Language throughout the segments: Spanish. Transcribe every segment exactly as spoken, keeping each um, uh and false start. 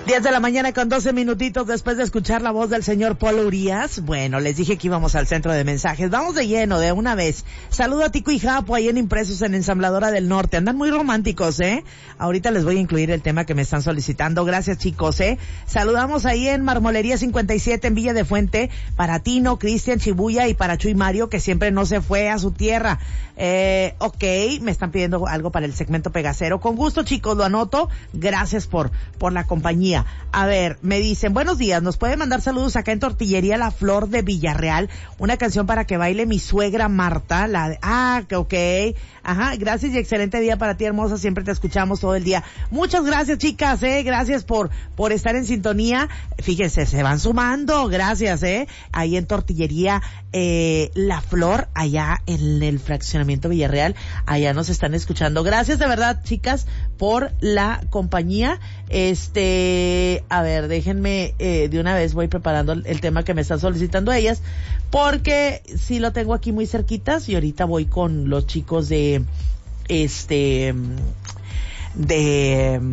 diez de la mañana con doce minutitos después de escuchar la voz del señor Polo Urias. Bueno, les dije que íbamos al centro de mensajes. Vamos de lleno, de una vez. Saludo a Tico y Japo ahí en Impresos en Ensambladora del Norte. Andan muy románticos, ¿eh? Ahorita les voy a incluir el tema que me están solicitando. Gracias, chicos, ¿eh? Saludamos ahí en Marmolería cincuenta y siete en Villa de Fuente para Tino, Cristian, Chibuya y para Chuy Mario, que siempre no se fue a su tierra. Eh, ok, me están pidiendo algo para el segmento Pegacero. Con gusto, chicos, lo anoto. Gracias por, por la compañía. A ver, me dicen, buenos días, nos puede mandar saludos acá en Tortillería La Flor de Villarreal, una canción para que baile mi suegra Marta, la de, ah, ok, ajá, gracias y excelente día para ti, hermosa, siempre te escuchamos todo el día. Muchas gracias, chicas, eh, gracias por, por estar en sintonía. Fíjense, se van sumando, gracias, eh, ahí en Tortillería, eh, La Flor, allá en el fraccionamiento Villarreal, allá nos están escuchando. Gracias de verdad, chicas, por la compañía. Este, a ver, déjenme, eh, de una vez voy preparando el, el tema que me están solicitando ellas, porque sí lo tengo aquí muy cerquitas y ahorita voy con los chicos de, este, de,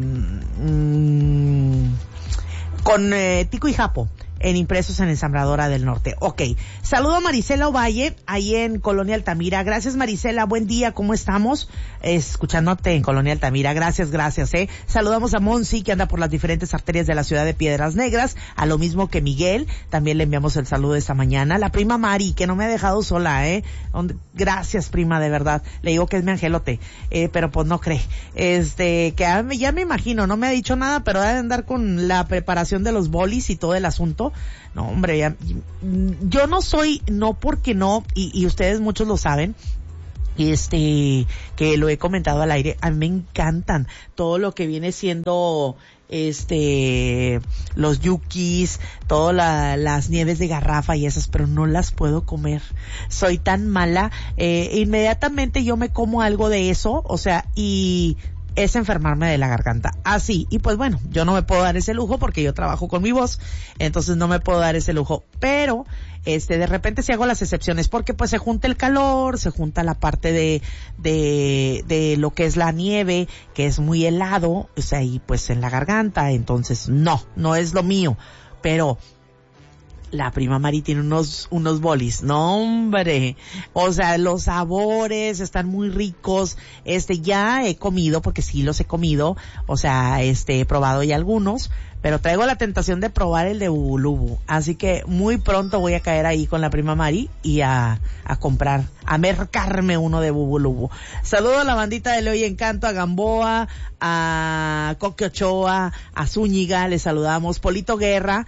mmm, con eh, Tico y Japo en Impresos en Ensambladora del Norte. Ok. Saludo a Marisela Ovalle, ahí en Colonia Altamira. Gracias, Marisela. Buen día. ¿Cómo estamos? Escuchándote en Colonia Altamira. Gracias, gracias, eh. Saludamos a Monsi, que anda por las diferentes arterias de la ciudad de Piedras Negras. A lo mismo que Miguel. También le enviamos el saludo esta mañana. La prima Mari, que no me ha dejado sola, eh. Gracias, prima, de verdad. Le digo que es mi angelote. Eh, pero pues no cree. Este, que ya me, ya me imagino, no me ha dicho nada, pero debe andar con la preparación de los bolis y todo el asunto. No, hombre, ya, yo no soy, no porque no, y, y ustedes muchos lo saben, este, que lo he comentado al aire, a mí me encantan todo lo que viene siendo, este, los yukis, todas la, las nieves de garrafa y esas, pero no las puedo comer. Soy tan mala, eh, inmediatamente yo me como algo de eso, o sea, y es enfermarme de la garganta. Así, y pues bueno, yo no me puedo dar ese lujo porque yo trabajo con mi voz, entonces no me puedo dar ese lujo, pero este, de repente sí hago las excepciones porque pues se junta el calor, se junta la parte de, de, de lo que es la nieve, que es muy helado, o sea, y pues en la garganta, entonces no, no es lo mío, pero la prima Mari tiene unos, unos bolis, no hombre, o sea, los sabores están muy ricos, este, ya he comido, porque sí los he comido, o sea, este, he probado ya algunos, pero traigo la tentación de probar el de Bubulubu, así que muy pronto voy a caer ahí con la prima Mari y a, a comprar, a mercarme uno de Bubulubu. Saludo a la bandita de Leoy Encanto, a Gamboa, a Coque Ochoa, a Zúñiga, les saludamos, Polito Guerra,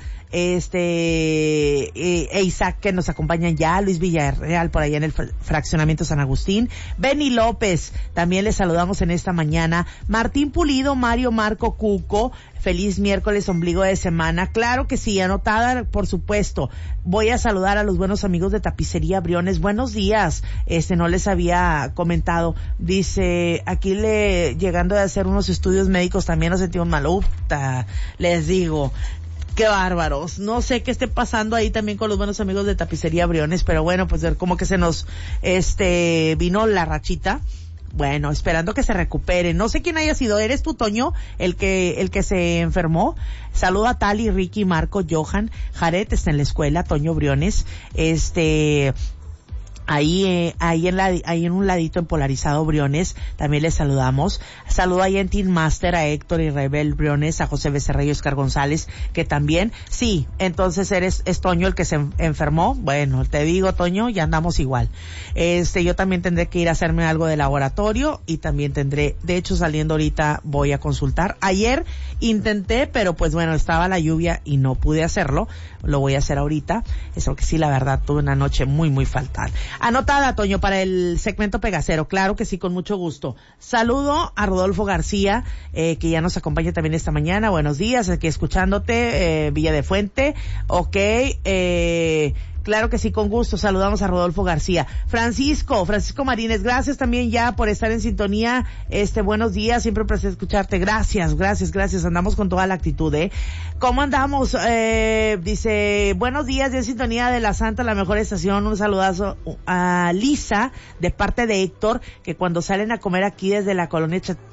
este, eh, e Isaac, que nos acompañan ya, Luis Villarreal por allá en el fraccionamiento San Agustín, Benny López, también les saludamos en esta mañana, Martín Pulido, Mario, Marco, Cuco, feliz miércoles, ombligo de semana, claro que sí, anotada, por supuesto. Voy a saludar a los buenos amigos de Tapicería Briones, buenos días, este, no les había comentado, dice, aquí le, llegando de hacer unos estudios médicos, también nos sentimos mal, Ufta, les digo, qué bárbaros. No sé qué esté pasando ahí también con los buenos amigos de Tapicería Briones, pero bueno, pues como que se nos, este, vino la rachita. Bueno, esperando que se recupere. No sé quién haya sido. ¿Eres tú, Toño, el que, el que se enfermó? Saludo a Tali, Ricky, Marco, Johan, Jared está en la escuela, Toño Briones, este, Ahí, eh, ahí en la, ahí en un ladito en Polarizado Briones, también les saludamos. Saludo ahí en Team Master a Héctor y Rebel Briones, a José Becerra y Oscar González, que también, sí, entonces eres, es Toño el que se enfermó. Bueno, te digo, Toño, ya andamos igual. Este, yo también tendré que ir a hacerme algo de laboratorio y también tendré, de hecho saliendo ahorita voy a consultar. Ayer intenté, pero pues bueno, estaba la lluvia y no pude hacerlo. Lo voy a hacer ahorita. Eso que sí, la verdad, tuve una noche muy, muy fatal. Anotada, Toño, para el segmento Pegacero. Claro que sí, con mucho gusto. Saludo a Rodolfo García, eh, que ya nos acompaña también esta mañana. Buenos días, aquí escuchándote, eh, Villa de Fuente. Ok, eh... Claro que sí, con gusto. Saludamos a Rodolfo García. Francisco, Francisco Marínez, gracias también ya por estar en sintonía. Este, buenos días, siempre un placer escucharte. Gracias, gracias, gracias. Andamos con toda la actitud, ¿eh? ¿Cómo andamos? Eh, dice, buenos días, de sintonía de La Santa, la mejor estación. Un saludazo a Lisa, de parte de Héctor, que cuando salen a comer aquí desde la colonia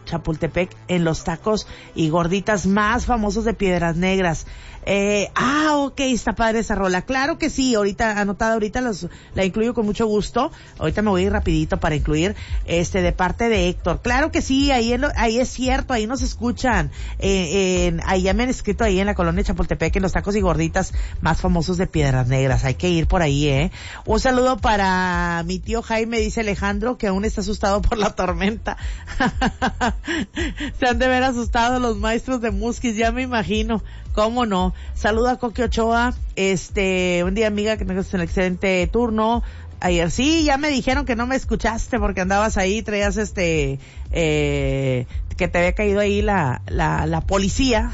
Chapultepec, en los tacos y gorditas más famosos de Piedras Negras. Eh, ah, ok, está padre esa rola. Claro que sí, ahorita, anotada ahorita, los, la incluyo con mucho gusto. Ahorita me voy a ir rapidito para incluir, este, de parte de Héctor. Claro que sí, ahí en lo, ahí es cierto, ahí nos escuchan. Eh, en, ahí ya me han escrito ahí en la colonia Chapultepec, en los tacos y gorditas más famosos de Piedras Negras. Hay que ir por ahí, eh. Un saludo para mi tío Jaime, dice Alejandro, que aún está asustado por la tormenta. Se han de ver asustados los maestros de Musquis, ya me imagino. ¿Cómo no? Saludo a Coqui Ochoa, este, buen día amiga, que tengas un excelente turno. Ayer sí, ya me dijeron que no me escuchaste porque andabas ahí, traías este, eh, que te había caído ahí la, la, la policía.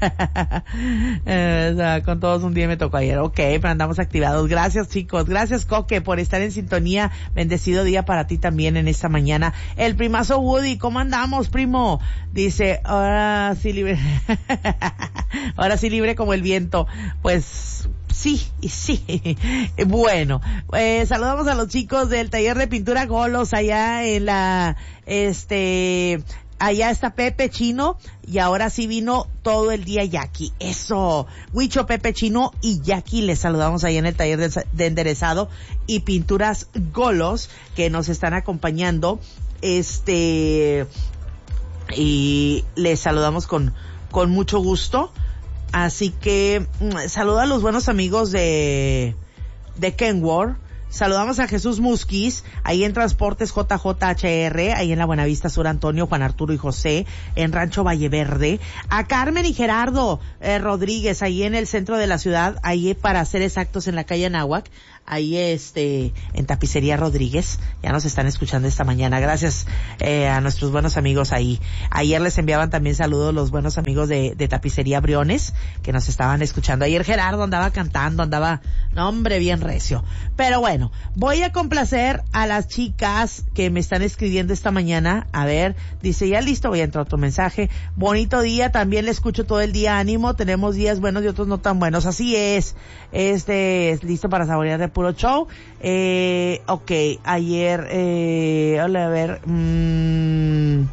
eh, o sea, con todos un día me tocó ayer. Ok, pero andamos activados. Gracias chicos, gracias Coque por estar en sintonía. Bendecido día para ti también en esta mañana. El primazo Woody, ¿cómo andamos, primo? Dice, ahora sí libre. Ahora sí libre como el viento. Pues, sí, y sí. Bueno, eh, saludamos a los chicos del taller de pintura Golos allá en la, este, allá está Pepe Chino y ahora sí vino todo el día Jackie. Eso, Huicho, Pepe Chino y Jackie, les saludamos ahí en el taller de, de enderezado y pinturas Golos que nos están acompañando. Este, y les saludamos con, con mucho gusto. Así que mm, saluda a los buenos amigos de de Kenworth. Saludamos a Jesús Musquiz, ahí en Transportes J J H R, ahí en la Buenavista Sur, Antonio, Juan Arturo y José, en Rancho Valle Verde. A Carmen y Gerardo eh, Rodríguez, ahí en el centro de la ciudad, ahí para ser exactos en la calle Anáhuac, ahí este, en Tapicería Rodríguez. Ya nos están escuchando esta mañana. Gracias eh, a nuestros buenos amigos ahí. Ayer les enviaban también saludos los buenos amigos de, de Tapicería Briones, que nos estaban escuchando. Ayer Gerardo andaba cantando, andaba, no hombre, bien recio. Pero bueno, voy a complacer a las chicas que me están escribiendo esta mañana. A ver, dice, ya listo, voy a entrar otro mensaje. Bonito día, también le escucho todo el día, ánimo. Tenemos días buenos y otros no tan buenos. Así es. Este, es listo para saborear de puro show. Eh, ok, ayer, eh, hola, a ver, mmm,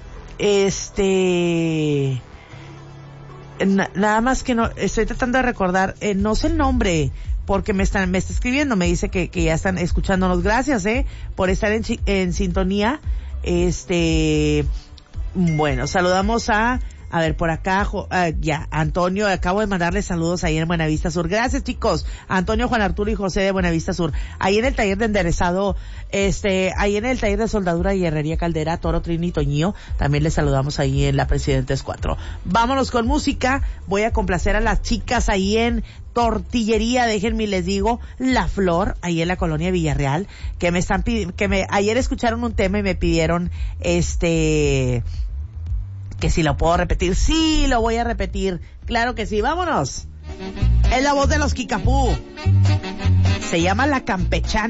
este, na, nada más que no, estoy tratando de recordar, eh, no sé el nombre, porque me están, me está escribiendo, me dice que, que ya están escuchándonos. Gracias, eh, por estar en, en sintonía. Este, bueno, saludamos a, a ver, por acá, uh, ya, Antonio, acabo de mandarle saludos ahí en Buenavista Sur. Gracias, chicos. Antonio, Juan Arturo y José de Buenavista Sur. Ahí en el taller de enderezado, este, ahí en el taller de soldadura y herrería Caldera, Toro, Trini y Toñío, también les saludamos ahí en la Presidentes cuatro. Vámonos con música. Voy a complacer a las chicas ahí en Tortillería, déjenme les digo, La Flor, ahí en la colonia Villarreal, que me están pidiendo, que me, ayer escucharon un tema y me pidieron, este, que si lo puedo repetir. Sí, lo voy a repetir. Claro que sí, vámonos. Es la voz de los Kikapú. Se llama La Campechana.